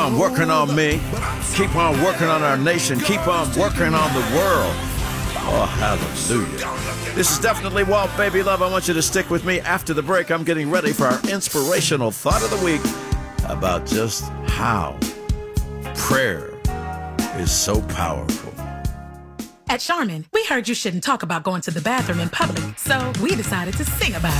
on working on me. Keep on working on our nation. Keep on working on the world. Oh, hallelujah. This is definitely Walt Baby Love. I want you to stick with me. After the break, I'm getting ready for our inspirational thought of the week about just how prayer is so powerful. At Charmin, we heard you shouldn't talk about going to the bathroom in public, so we decided to sing about